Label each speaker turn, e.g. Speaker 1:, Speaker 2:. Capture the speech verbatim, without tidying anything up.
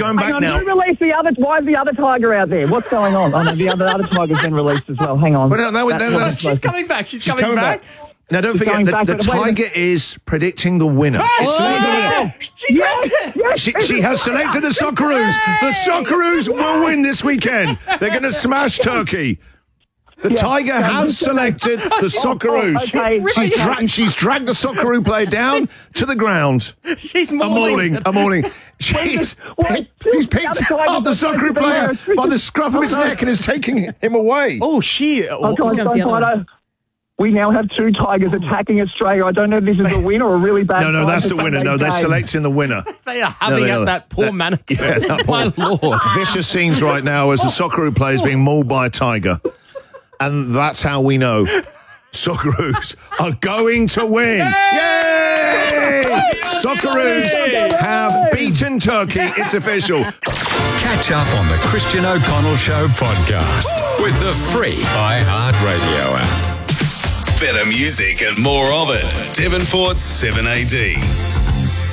Speaker 1: going back
Speaker 2: Hang on,
Speaker 1: now.
Speaker 2: who released the other? Why is the other tiger out there? What's going on? Oh no, the other other tiger's been released as well. Hang on.
Speaker 1: Well, no, no,
Speaker 2: That's
Speaker 1: no,
Speaker 2: what
Speaker 1: no,
Speaker 2: I'm
Speaker 1: she's
Speaker 2: supposed to-
Speaker 3: coming back. She's,
Speaker 1: She's
Speaker 3: coming,
Speaker 1: coming
Speaker 3: back.
Speaker 1: back. Now, don't
Speaker 2: She's
Speaker 1: forget,
Speaker 2: going
Speaker 1: the,
Speaker 2: back,
Speaker 1: the
Speaker 2: but wait a
Speaker 1: tiger is predicting the winner. It's
Speaker 2: Oh,
Speaker 3: She
Speaker 2: yes, yes,
Speaker 1: She,
Speaker 2: this
Speaker 1: she
Speaker 2: is
Speaker 1: has
Speaker 2: what
Speaker 1: selected the
Speaker 2: happened.
Speaker 1: Socceroos. The Socceroos will win this weekend. They're going to smash Turkey. The
Speaker 2: Yeah.
Speaker 1: Tiger
Speaker 2: No,
Speaker 1: has
Speaker 2: this-
Speaker 1: selected the Socceroos.
Speaker 2: Oh, okay.
Speaker 1: She's,
Speaker 2: Okay.
Speaker 1: dra- she's dragged the Socceroo player down to the ground.
Speaker 3: She's
Speaker 1: A
Speaker 3: mauling.
Speaker 1: mauling, a mauling. She's,
Speaker 2: Wait,
Speaker 1: she's
Speaker 2: the
Speaker 1: picked
Speaker 2: other tiger
Speaker 1: up the
Speaker 2: was supposed
Speaker 1: Socceroo
Speaker 2: to be
Speaker 1: player
Speaker 2: there.
Speaker 1: by the scruff of his
Speaker 2: Oh, no.
Speaker 1: neck and is taking him away.
Speaker 3: Oh, she.
Speaker 2: Oh,
Speaker 3: Oh,
Speaker 2: God,
Speaker 4: comes the
Speaker 2: don't
Speaker 4: other
Speaker 2: fight
Speaker 4: one.
Speaker 2: out. We now have two tigers attacking Australia. I don't know if this is a win or a really bad
Speaker 1: No, no,
Speaker 2: sign
Speaker 1: that's
Speaker 2: for
Speaker 1: the winner.
Speaker 2: Sunday's
Speaker 1: No, they're
Speaker 2: game.
Speaker 1: selecting the winner.
Speaker 3: they are having
Speaker 1: No, they
Speaker 3: at
Speaker 1: are.
Speaker 3: that poor
Speaker 1: That-
Speaker 3: mannequin.
Speaker 1: Yeah, that
Speaker 3: My
Speaker 1: poor-
Speaker 3: lord.
Speaker 1: Vicious scenes right now as the Socceroo player is being mauled by a tiger. And that's how we know Socceroos are going to win. Yay! Socceroos have beaten Turkey. It's official.
Speaker 5: Catch up on the Christian O'Connell Show podcast with the free iHeartRadio app.
Speaker 6: Better music and more of it. Devonport's seven A D.